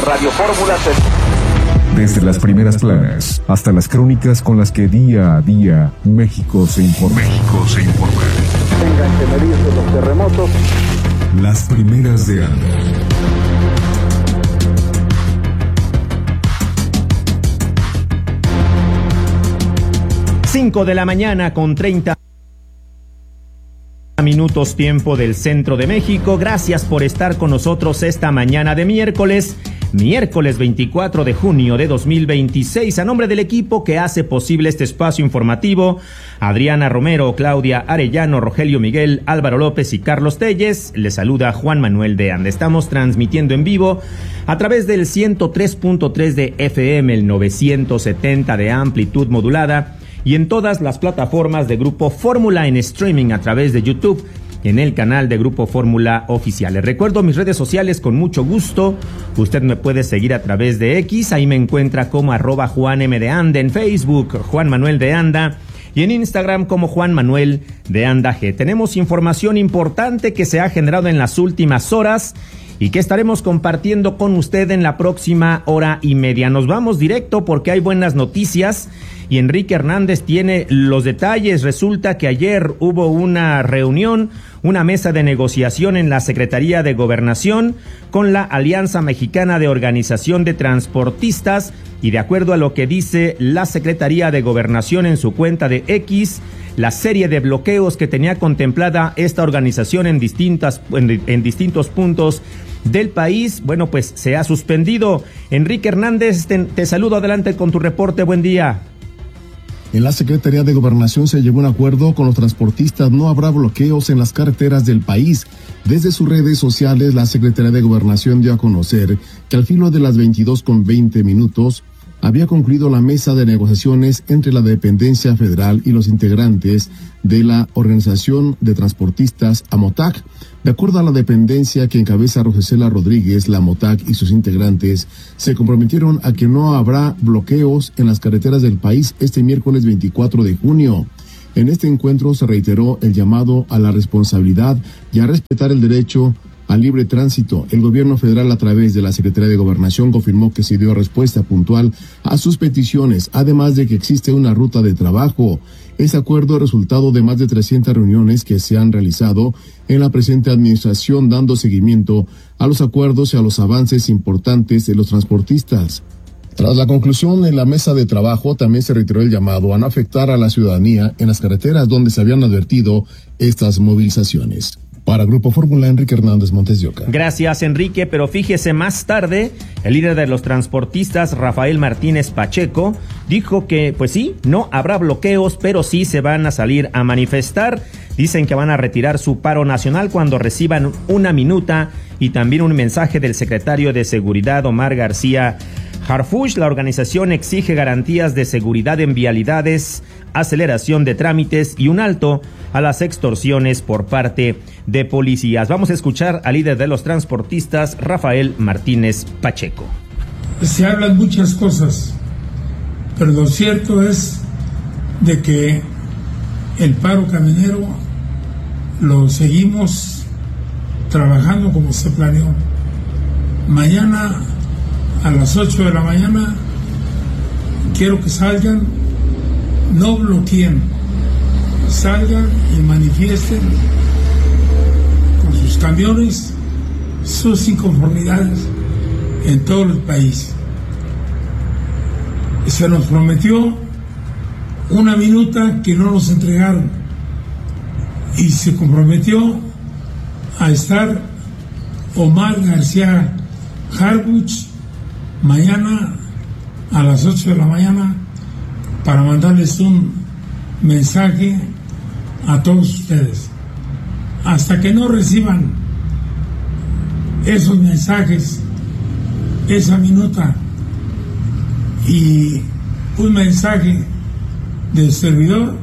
Radio Fórmula. Desde las primeras planas hasta las crónicas con las que día a día México se informa. Tengan que medirse los terremotos. Las primeras de ANDA. Cinco de la mañana con 30 minutos tiempo del centro de México. Gracias por estar con nosotros esta mañana de miércoles 24 de junio de 2026. A nombre del equipo que hace posible este espacio informativo, Adriana Romero, Claudia Arellano, Rogelio Miguel, Álvaro López y Carlos Telles, les saluda Juan Manuel de Anda. Estamos transmitiendo en vivo a través del 103.3 de FM, el 970 de amplitud modulada y en todas las plataformas de Grupo Fórmula en streaming a través de YouTube, en el canal de Grupo Fórmula Oficial. Les recuerdo mis redes sociales con mucho gusto. Usted me puede seguir a través de X, ahí me encuentra como @JuanM_de_Anda, en Facebook, Juan Manuel de Anda, y en Instagram como Juan Manuel de Anda G. Tenemos información importante que se ha generado en las últimas horas y que estaremos compartiendo con usted en la próxima hora y media. Nos vamos directo porque hay buenas noticias y Enrique Hernández tiene los detalles. Resulta que ayer hubo una reunión, una mesa de negociación en la Secretaría de Gobernación con la Alianza Mexicana de Organización de Transportistas, y de acuerdo a lo que dice la Secretaría de Gobernación en su cuenta de X, la serie de bloqueos que tenía contemplada esta organización en distintos puntos del país, bueno, pues se ha suspendido. Enrique Hernández, te saludo, adelante con tu reporte, buen día. En la Secretaría de Gobernación se llegó a un acuerdo con los transportistas. No habrá bloqueos en las carreteras del país. Desde sus redes sociales, la Secretaría de Gobernación dio a conocer que al filo de las 22:20 había concluido la mesa de negociaciones entre la dependencia federal y los integrantes de la Organización de Transportistas, AMOTAC. De acuerdo a la dependencia que encabeza Rosicela Rodríguez, la AMOTAC y sus integrantes se comprometieron a que no habrá bloqueos en las carreteras del país este miércoles 24 de junio. En este encuentro se reiteró el llamado a la responsabilidad y a respetar el derecho al libre tránsito. El gobierno federal, a través de la Secretaría de Gobernación, confirmó que se dio respuesta puntual a sus peticiones, además de que existe una ruta de trabajo. Este acuerdo es resultado de más de 300 reuniones que se han realizado en la presente administración, dando seguimiento a los acuerdos y a los avances importantes de los transportistas. Tras la conclusión de la mesa de trabajo, también se reiteró el llamado a no afectar a la ciudadanía en las carreteras donde se habían advertido estas movilizaciones. Para Grupo Fórmula, Enrique Hernández Montes de Oca. Gracias, Enrique, pero fíjese, más tarde, el líder de los transportistas, Rafael Martínez Pacheco, dijo que, pues sí, no habrá bloqueos, pero sí se van a salir a manifestar. Dicen que van a retirar su paro nacional cuando reciban una minuta y también un mensaje del secretario de Seguridad, Omar García Harfuch. La organización exige garantías de seguridad en vialidades, aceleración de trámites y un alto a las extorsiones por parte de policías. Vamos a escuchar al líder de los transportistas, Rafael Martínez Pacheco. Se hablan muchas cosas, pero lo cierto es de que el paro camionero lo seguimos trabajando como se planeó. Mañana a las 8 de la mañana quiero que salgan, no bloqueen, salgan y manifiesten con sus camiones sus inconformidades en todo el país. Se nos prometió una minuta que no nos entregaron y se comprometió a estar Omar García Harfuch mañana a las 8 de la mañana para mandarles un mensaje a todos ustedes. Hasta que no reciban esos mensajes, esa minuta y un mensaje del servidor,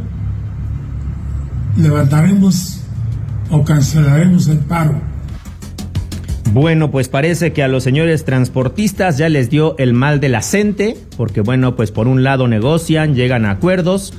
levantaremos o cancelaremos el paro. Bueno, pues parece que a los señores transportistas ya les dio el mal de la gente, porque bueno, pues por un lado negocian, llegan a acuerdos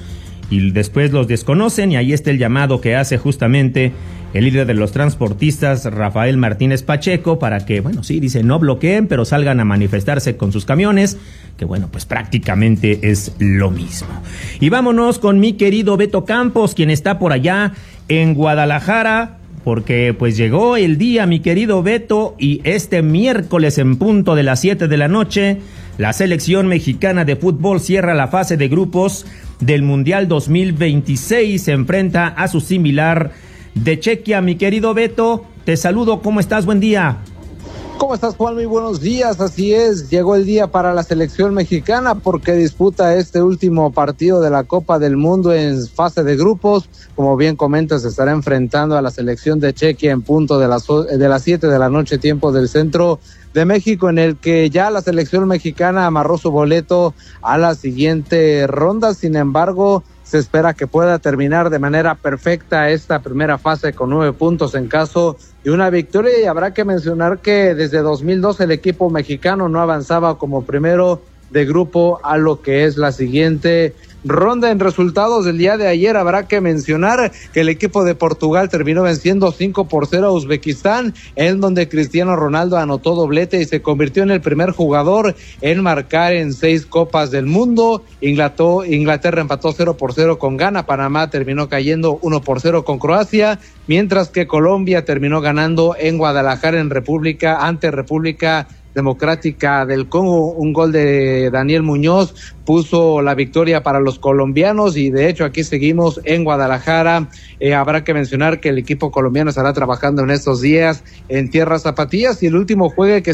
y después los desconocen, y ahí está el llamado que hace justamente el líder de los transportistas, Rafael Martínez Pacheco, para que, bueno, sí, dice, no bloqueen, pero salgan a manifestarse con sus camiones, que bueno, pues prácticamente es lo mismo. Y vámonos con mi querido Beto Campos, quien está por allá en Guadalajara, porque pues llegó el día, mi querido Beto, y este miércoles en punto de las 7 de la noche, la selección mexicana de fútbol cierra la fase de grupos del Mundial 2026, se enfrenta a su similar de Chequia. Mi querido Beto, te saludo, ¿cómo estás? Buen día. ¿Cómo estás, Juan? Muy buenos días. Así es, llegó el día para la selección mexicana porque disputa este último partido de la Copa del Mundo en fase de grupos. Como bien comentas, se estará enfrentando a la selección de Chequia en punto de las 7 de la noche, tiempo del centro de México, en el que ya la selección mexicana amarró su boleto a la siguiente ronda. Sin embargo, se espera que pueda terminar de manera perfecta esta primera fase con 9 puntos en caso de una victoria, y habrá que mencionar que desde 2002 el equipo mexicano no avanzaba como primero de grupo a lo que es la siguiente ronda. En resultados del día de ayer habrá que mencionar que el equipo de Portugal terminó venciendo 5-0 a Uzbekistán, en donde Cristiano Ronaldo anotó doblete y se convirtió en el primer jugador en marcar en 6 Copas del Mundo. Inglaterra empató 0-0 con Ghana, Panamá terminó cayendo 1-0 con Croacia, mientras que Colombia terminó ganando en Guadalajara ante República Democrática del Congo. Un gol de Daniel Muñoz puso la victoria para los colombianos, y de hecho aquí seguimos en Guadalajara. Habrá que mencionar que el equipo colombiano estará trabajando en estos días en tierras zapatillas, y el último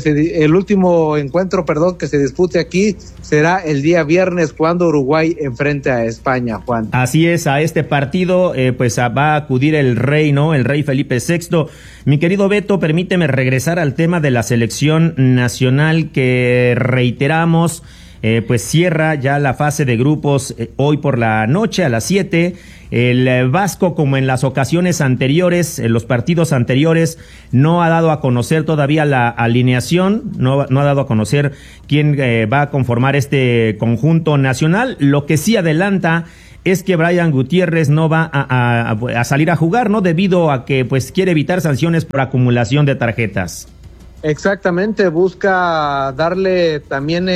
encuentro que se dispute aquí será el día viernes, cuando Uruguay enfrente a España, Juan. Así es, a este partido pues va a acudir el rey, ¿no? El rey Felipe VI. Mi querido Beto, permíteme regresar al tema de la selección nacional, que reiteramos, pues cierra ya la fase de grupos hoy por la noche a las 7. El Vasco, como en las ocasiones anteriores, en los partidos anteriores, no ha dado a conocer todavía la alineación, no ha dado a conocer quién va a conformar este conjunto nacional. Lo que sí adelanta es que Brian Gutiérrez no va a salir a jugar, ¿no? Debido a que pues quiere evitar sanciones por acumulación de tarjetas. Exactamente, busca darle también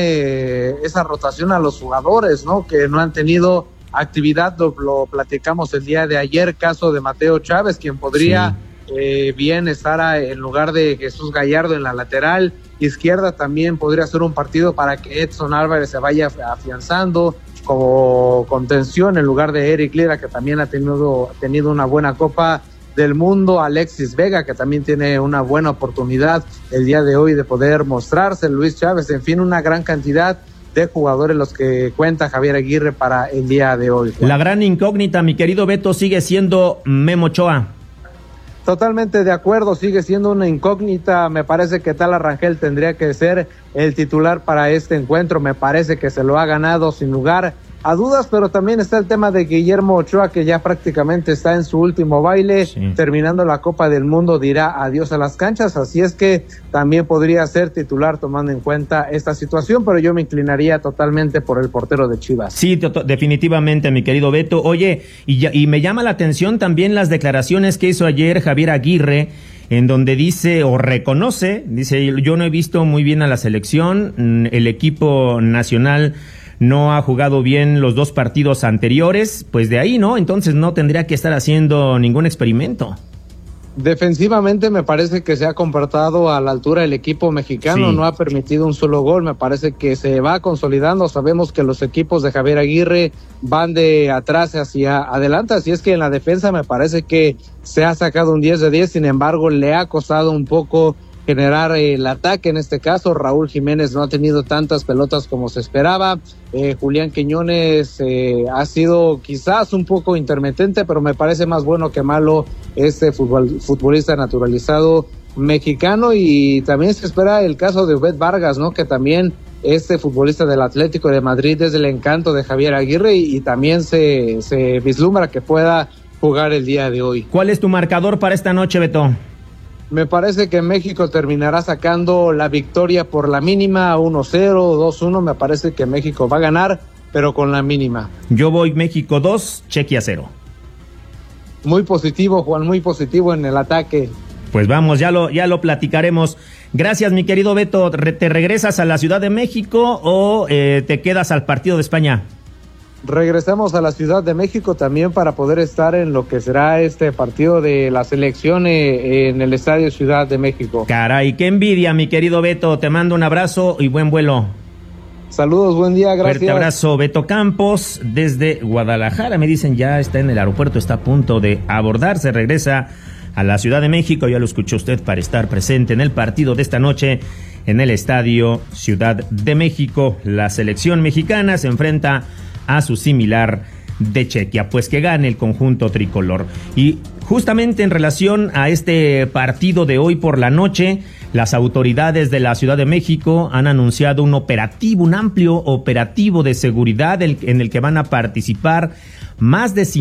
esa rotación a los jugadores, ¿no? Que no han tenido actividad, lo platicamos el día de ayer, caso de Mateo Chávez, quien podría bien estar en lugar de Jesús Gallardo en la lateral izquierda. También podría ser un partido para que Edson Álvarez se vaya afianzando como contención en lugar de Eric Lira, que también ha tenido una buena Copa del Mundo. Alexis Vega, que también tiene una buena oportunidad el día de hoy de poder mostrarse. Luis Chávez, en fin, una gran cantidad de jugadores los que cuenta Javier Aguirre para el día de hoy. La gran incógnita, mi querido Beto, sigue siendo Memo Ochoa. Totalmente de acuerdo, sigue siendo una incógnita. Me parece que Tala Rangel tendría que ser el titular para este encuentro. Me parece que se lo ha ganado sin lugar a dudas, pero también está el tema de Guillermo Ochoa, que ya prácticamente está en su último baile, terminando la Copa del Mundo dirá adiós a las canchas, así es que también podría ser titular tomando en cuenta esta situación, pero yo me inclinaría totalmente por el portero de Chivas. Sí, definitivamente, mi querido Beto. Oye, y me llama la atención también las declaraciones que hizo ayer Javier Aguirre, en donde dice o reconoce, yo no he visto muy bien a la selección, el equipo nacional no ha jugado bien los 2 partidos anteriores, pues de ahí, ¿no? Entonces no tendría que estar haciendo ningún experimento. Defensivamente me parece que se ha comportado a la altura del equipo mexicano, no ha permitido un solo gol, me parece que se va consolidando. Sabemos que los equipos de Javier Aguirre van de atrás hacia adelante, así es que en la defensa me parece que se ha sacado un 10 de 10, sin embargo le ha costado un poco generar el ataque. En este caso Raúl Jiménez no ha tenido tantas pelotas como se esperaba. Julián Quiñones ha sido quizás un poco intermitente, pero me parece más bueno que malo este futbolista naturalizado mexicano. Y también se espera el caso de Obed Vargas, ¿no? Que también este futbolista del Atlético de Madrid es el encanto de Javier Aguirre y también se vislumbra que pueda jugar el día de hoy. ¿Cuál es tu marcador para esta noche, Beto? Me parece que México terminará sacando la victoria por la mínima, 1-0, 2-1. Me parece que México va a ganar pero con la mínima. Yo voy México 2, Chequia 0. Muy positivo, Juan, muy positivo en el ataque. Pues vamos, ya lo platicaremos. Gracias, mi querido Beto. ¿Te regresas a la Ciudad de México o te quedas al partido de España? Regresamos a la Ciudad de México también para poder estar en lo que será este partido de la selección en el Estadio Ciudad de México. Caray, qué envidia, mi querido Beto. Te mando un abrazo y buen vuelo. Saludos, buen día, gracias. Fuerte abrazo, Beto Campos, desde Guadalajara. Me dicen ya está en el aeropuerto, está a punto de abordar. Se regresa a la Ciudad de México. Ya lo escuchó usted para estar presente en el partido de esta noche en el Estadio Ciudad de México. La selección mexicana se enfrenta a su similar de Chequia, pues que gane el conjunto tricolor. Y justamente en relación a este partido de hoy por la noche, las autoridades de la Ciudad de México han anunciado un amplio operativo de seguridad en el que van a participar más de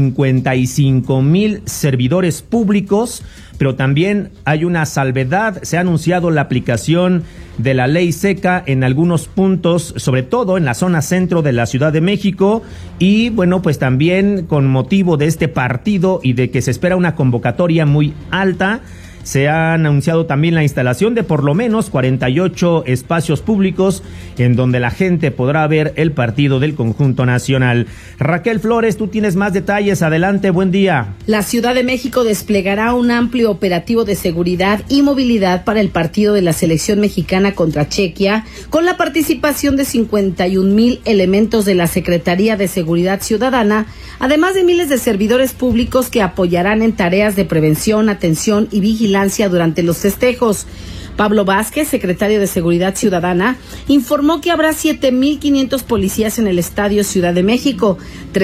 55,000 servidores públicos, pero también hay una salvedad. Se ha anunciado la aplicación de la ley seca en algunos puntos, sobre todo en la zona centro de la Ciudad de México, y bueno, pues también con motivo de este partido y de que se espera una convocatoria muy alta, se ha anunciado también la instalación de por lo menos 48 espacios públicos en donde la gente podrá ver el partido del conjunto nacional. Raquel Flores, tú tienes más detalles. Adelante, buen día. La Ciudad de México desplegará un amplio operativo de seguridad y movilidad para el partido de la selección mexicana contra Chequia, con la participación de 51,000 elementos de la Secretaría de Seguridad Ciudadana, además de miles de servidores públicos que apoyarán en tareas de prevención, atención y vigilancia durante los festejos. Pablo Vázquez, secretario de Seguridad Ciudadana, informó que habrá 7,500 policías en el Estadio Ciudad de México,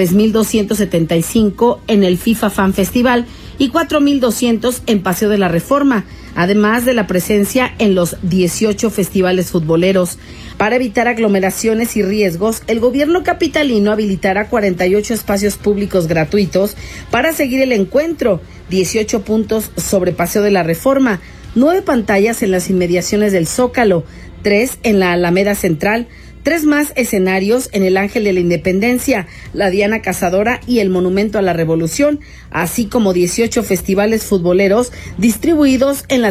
3,275 en el FIFA Fan Festival y 4,200 en Paseo de la Reforma, además de la presencia en los 18 festivales futboleros. Para evitar aglomeraciones y riesgos, el gobierno capitalino habilitará 48 espacios públicos gratuitos para seguir el encuentro, 18 puntos sobre Paseo de la Reforma, 9 pantallas en las inmediaciones del Zócalo, 3 en la Alameda Central, 3 más escenarios en el Ángel de la Independencia, la Diana Cazadora y el Monumento a la Revolución, así como 18 festivales futboleros distribuidos en las